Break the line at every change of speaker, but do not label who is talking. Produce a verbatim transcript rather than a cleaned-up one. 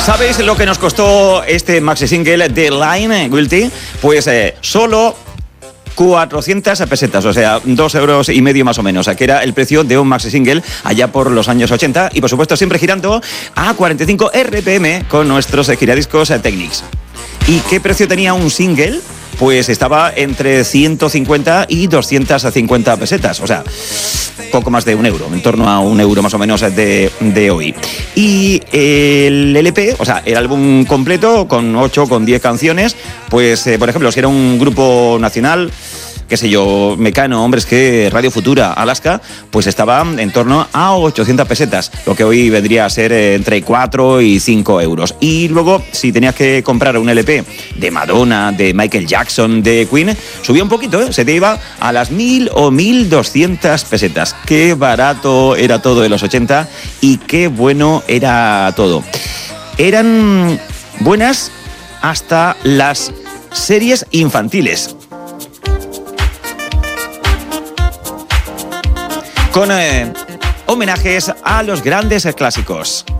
¿Sabéis lo que nos costó este maxi single de Line Guilty? Pues eh, solo cuatrocientas pesetas, o sea, dos euros y medio más o menos, que era el precio de un maxi single allá por los años ochenta y por supuesto siempre girando a cuarenta y cinco R P M con nuestros giradiscos Technics. ¿Y qué precio tenía un single? Pues estaba entre ciento cincuenta y doscientas cincuenta pesetas, o sea, poco más de un euro, en torno a un euro más o menos de, de hoy. Y el L P, o sea, el álbum completo con ocho, con diez canciones, pues, eh, por ejemplo, si era un grupo nacional, qué sé yo, Mecano, Hombres que, Radio Futura, Alaska, pues estaba en torno a ochocientas pesetas, lo que hoy vendría a ser entre cuatro y cinco euros. Y luego, si tenías que comprar un L P de Madonna, de Michael Jackson, de Queen, subía un poquito, ¿eh? Se te iba a las mil o mil doscientas pesetas. Qué barato era todo de los ochenta y qué bueno era todo. Eran buenas hasta las series infantiles. Con eh, homenajes a los grandes clásicos.